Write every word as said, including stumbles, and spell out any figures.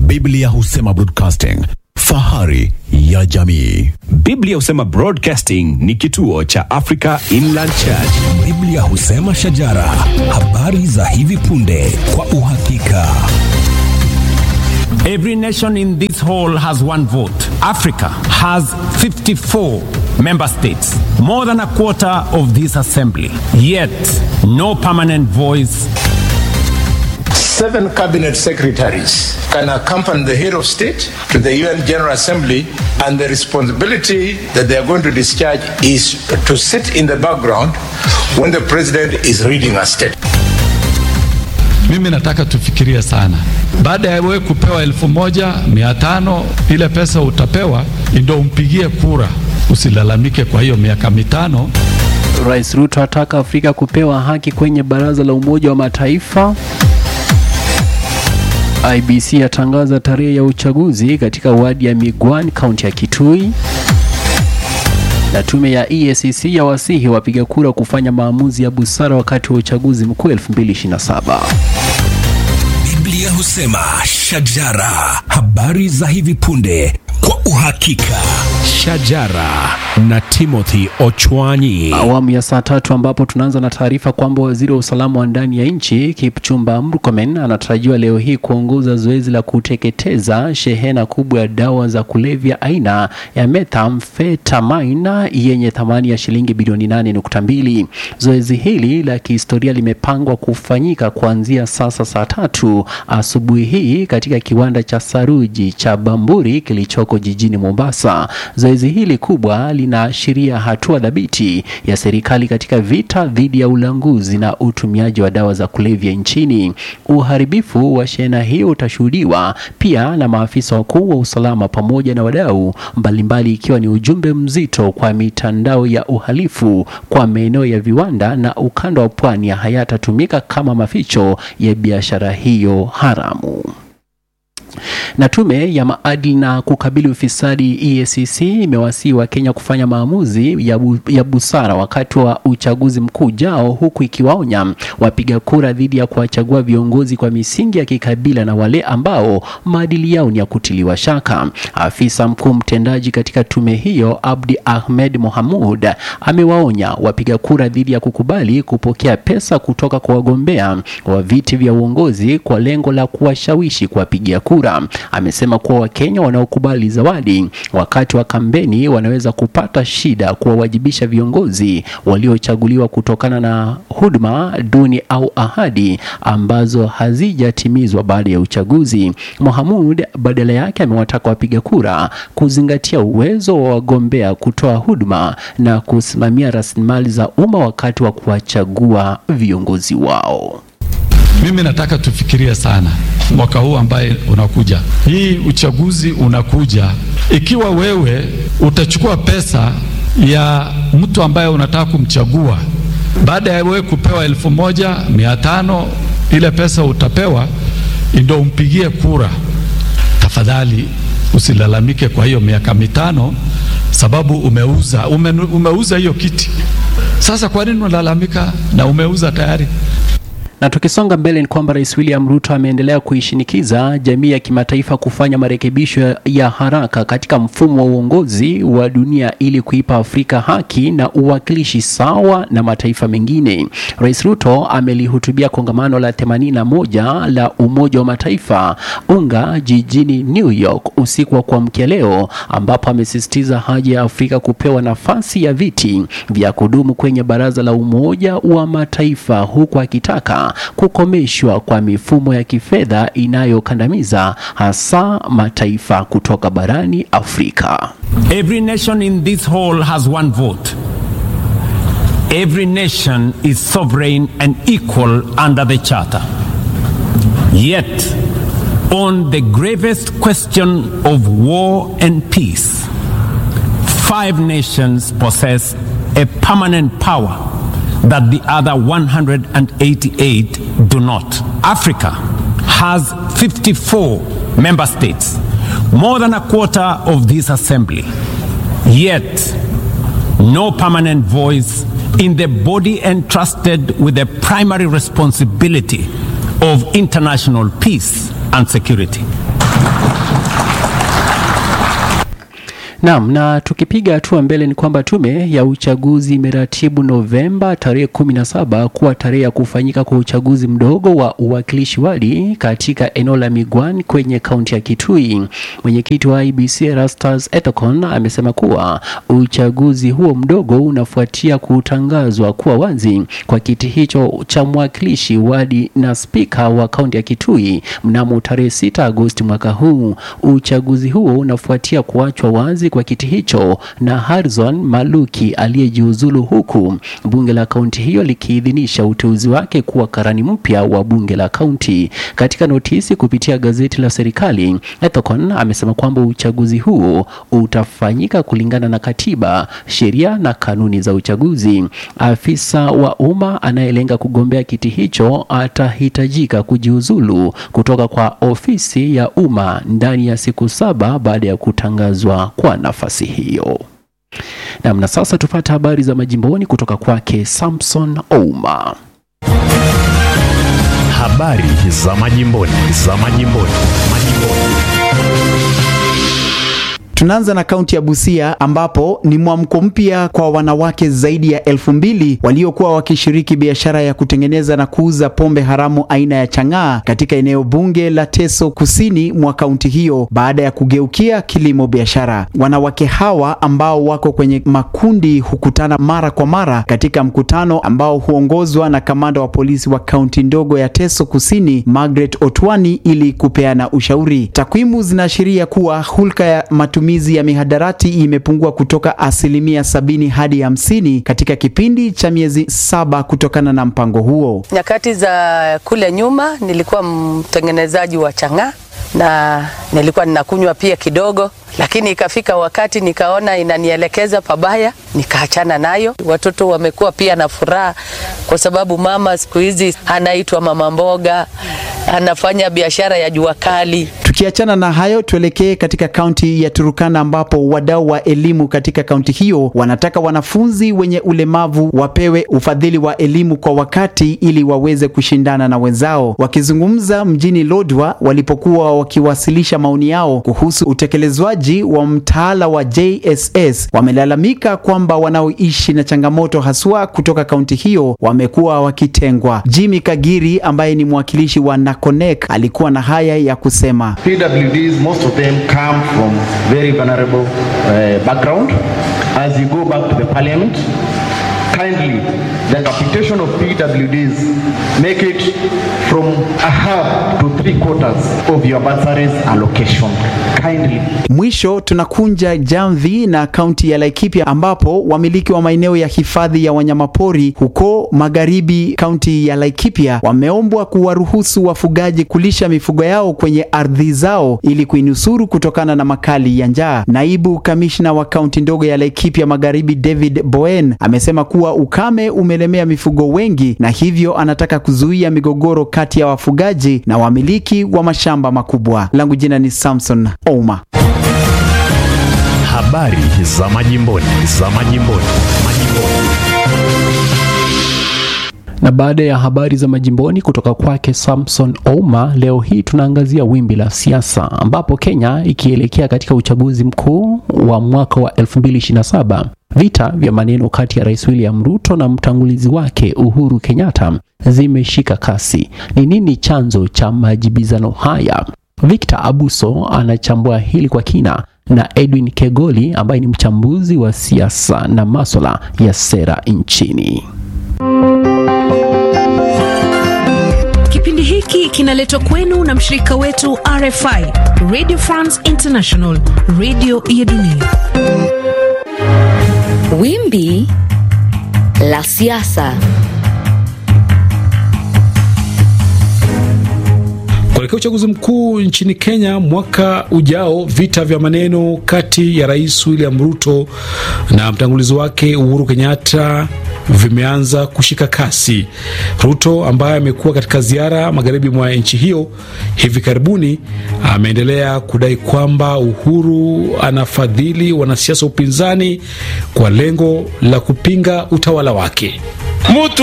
Biblia husema broadcasting, fahari ya jamii. Biblia husema Broadcasting ni kituo cha Africa Inland Church. Biblia husema shajara, habari za hivi punde kwa uhakika. Every nation in this hall has one vote. Africa has fifty-four member states, more than a quarter of this assembly. Yet, no permanent voice. Seven cabinet secretaries can accompany the head of state to the U N General Assembly, and the responsibility that they are going to discharge is to sit in the background when the president is reading a state. Mimi nataka tufikirie sana. Baada ya wewe kupewa elfu moja mia tano, ile pesa utapewa ndio umpigie kura, usilalamike kwa hiyo miaka mitano. Rais Ruto ataka Afrika kupewa haki kwenye baraza la Umoja wa Mataifa. I B C yatangaza tarehe ya uchaguzi katika wadi ya Migwan, kaunti ya Kitui. Na tume ya E A C C ya wasihi wapiga kura kufanya maamuzi ya busara wakati wa uchaguzi mkuu elfu mbili ishirini na saba. Biblia husema shajara, habari za hivi punde kwa uhakika. Shajara na Timothy Ochwanyi. Awamu ya saa tatu, ambapo tunaanza na taarifa kwamba waziri wa usalama wa ndani ya nchi Kipchumba Murkomen anatarajiwa leo hii kuongoza zoezi la kuteketeza shehena kubwa ya dawa za kulevya aina ya methamphetamine yenye thamani ya shilingi bilioni nane nukta mbili. Zoezi hili la kihistoria limepangwa kufanyika kuanzia sasa saa tatu asubuhi hii katika kiwanda cha saruji cha Bamburi kilichoko jijini Mombasa. Zoezi hili kubwa linaashiria hatua dhabiti ya serikali katika vita dhidi ya ulanguzi na utumiaji wa dawa za kulevya nchini. Uharibifu wa shehena hiyo utashuhudiwa pia na maafisa wakuu wa usalama pamoja na wadau mbalimbali, ikiwa ni ujumbe mzito kwa mitandao ya uhalifu kwa maeneo ya viwanda na ukanda wa pwani hayatatumika kama maficho ya biashara hiyo haramu. Na tume ya maadili na kukabili ufisadi E A C C imewasihi wa Kenya kufanya maamuzi ya, bu, ya busara wakati wa uchaguzi mkuu ujao, huku ikiwaonya wapiga kura dhidi ya kuwachagua viongozi kwa misingi ya kikabila na wale ambao maadili yao ni ya kutiliwa shaka. Afisa mkuu mtendaji katika tume hiyo Abdi Ahmed Mohamud amewaonya wapiga kura dhidi ya kukubali kupokea pesa kutoka kwa wagombea wa viti vya uongozi kwa lengo la kuwashawishi kuwapigia kura. Amesema kuwa Wakenya wanaokubali zawadi wakati wa kampeni wanaweza kupata shida kuwawajibisha viongozi waliochaguliwa kutokana na huduma duni au ahadi ambazo hazijatimizwa baada ya uchaguzi. Mohamud badala yake amewataka wapiga kura kuzingatia uwezo wa wagombea kutoa huduma na kusimamia rasilimali za umma wakati wa kuwachagua viongozi wao. Mimi nataka tufikirie sana mwaka huu ambaye unakuja. Hii uchaguzi unakuja. Ikiwa wewe utachukua pesa ya mtu ambaye unataka kumchagua, baada ya wewe kupewa elfu moja mia tano, ile pesa utapewa ndio umpigie kura, tafadhali usilalamike kwa hiyo miaka mitano, sababu umeuza ume, umeuza hiyo kiti. Sasa kwa nini unalalamika na umeuza tayari? Na tukisonga mbele ni kwamba Rais William Ruto ameendelea kuishinikiza jamii ya kimataifa kufanya marekebisho ya haraka katika mfumo wa uongozi wa dunia ili kuipa Afrika haki na uwakilishi sawa na mataifa mengine. Rais Ruto amelihutubia kongamano la themanini na moja la Umoja wa Mataifa UNGA jijini New York usiku wa kuamkia leo, ambapo amesisitiza haja ya Afrika kupewa nafasi ya viti vya kudumu kwenye baraza la Umoja wa Mataifa, huku akitaka kukomeshwa kwa mifumo ya kifedha inayokandamiza hasa mataifa kutoka barani Afrika. Every nation in this hall has one vote. Every nation is sovereign and equal under the Charter. Yet, on the gravest question of war and peace, five nations possess a permanent power that the other one hundred eighty-eight do not. Africa has fifty-four member states, more than a quarter of this assembly. Yet, no permanent voice in the body entrusted with the primary responsibility of international peace and security. Naam, na tukipiga hatua mbele ni kwamba tume ya uchaguzi imeratibu Novemba tarehe kumi na saba kuwa tarehe ya kufanyika kwa uchaguzi mdogo wa uwakilishi wadi katika eneo la Migwan kwenye kaunti ya Kitui. Mwenyekiti wa I B C Erastus Ethekon amesema kuwa uchaguzi huo mdogo unafuatia kutangazwa kuwa wazi kwa kiti hicho cha mwakilishi wadi na spika wa kaunti ya Kitui mnamo tarehe sita Agosti mwaka huu. Uchaguzi huo unafuatia kuachwa wazi kwa kiti hicho na Harrison Maluki aliyejiuzulu, huku bunge la kaunti hiyo likiidhinisha uteuzi wake kuwa karani mpya wa bunge la kaunti. Katika notisi kupitia gazeti la serikali, Ethekon amesema kwamba uchaguzi huo utafanyika kulingana na katiba, sheria na kanuni za uchaguzi. Afisa wa umma anayelenga kugombea kiti hicho atahitajika kujiuzulu kutoka kwa ofisi ya umma ndani ya siku saba baada ya kutangazwa kwa nafasi hiyo. Na mna sasa tupata habari za majimboni kutoka kwake Samson Ouma. Habari za majimboni, za majimboni, majimboni. Tunaanza na kaunti ya Busia ambapo ni mwamko mpya kwa wanawake zaidi ya elfu mbili waliokuwa wakishiriki biashara ya kutengeneza na kuuza pombe haramu aina ya chang'aa katika eneo bunge la Teso kusini mwa kaunti hiyo baada ya kugeukia kilimo biashara. Wanawake hawa ambao wako kwenye makundi hukutana mara kwa mara katika mkutano ambao huongozwa na kamanda wa polisi wa kaunti ndogo ya Teso kusini Margaret Otwani ili kupeana ushauri. Takwimu zinaashiria kuwa hulka ya matumizi ya mihadarati imepungua kutoka asilimia sabini hadi hamsini katika kipindi cha miezi saba kutokana na mpango huo. Nyakati za kule nyuma nilikuwa mtengenezaji wa chang'aa na nilikuwa ninakunywa pia kidogo, lakini ikafika wakati nikaona inanielekeza pabaya, nikaachana nayo. Watoto wamekuwa pia na furaha kwa sababu mama siku hizi anaitwa mama mboga, anafanya biashara ya jua kali. Tukiachana na hayo, tuelekee katika kaunti ya Turkana ambapo wadau wa elimu katika kaunti hiyo wanataka wanafunzi wenye ulemavu wapewe ufadhili wa elimu kwa wakati ili waweze kushindana na wenzao. Wakizungumza mjini Lodwar walipokuwa wakiwasilisha maoni yao kuhusu utekelezwaji wa mtaala wa J S S, wamelalamika kwamba wanaoishi na changamoto haswa kutoka kaunti hiyo wamekuwa wakitengwa. Jimmy Kagiri ambaye ni mwakilishi wa Nakonek alikuwa na haya ya kusema. P W Ds, most of them come from very vulnerable uh, background. As you go back to the parliament, kindly, the capitation of P W Ds, make it from a half to three quarters of your bursaries allocation. Kindly. Mwisho tunakunja jamvi na kaunti ya Laikipia ambapo wamiliki wa maeneo ya hifadhi ya wanyamapori huko magharibi kaunti ya Laikipia wameombwa kuwaruhusu wafugaji kulisha mifugo yao kwenye ardhi zao ili kuinusuru kutokana na makali ya njaa. Naibu kamishna wa kaunti ndogo ya Laikipia Magharibi David Boen amesema kuwa ukame umelemea mifugo wengi na hivyo anataka kuzuia migogoro kati ya wafugaji na wamiliki wa mashamba makubwa. Langu jina ni Samson Ouma. Habari za majimboni, za majimboni, majimboni. Na baada ya habari za majimboni kutoka kwake Samson Ouma, leo hii tunaangazia wimbi la siasa ambapo Kenya ikielekea katika uchaguzi mkuu wa mwaka wa elfu mbili ishirini na saba. Vita vya maneno kati ya Rais William Ruto na mtangulizi wake Uhuru Kenyatta zimeshika kasi. Ni nini chanzo cha majibizano haya? Victor Abuso anachambua hili kwa kina na Edwin Kegoli ambaye ni mchambuzi wa siasa na masuala ya sera nchini. Kipindi hiki kinaletwa kwenu na mshirika wetu R F I, Radio France International, radio ya dunia. Wimbi la siasa. Kuelekea uchaguzi mkuu nchini Kenya mwaka ujao, vita vya maneno kati ya Rais William Ruto na mtangulizi wake Uhuru Kenyatta vimeanza kushika kasi. Ruto ambaye amekuwa katika ziara magharibi mwa nchi hiyo hivi karibuni ameendelea kudai kwamba Uhuru anafadhili wanasiasa upinzani kwa lengo la kupinga utawala wake. Mutu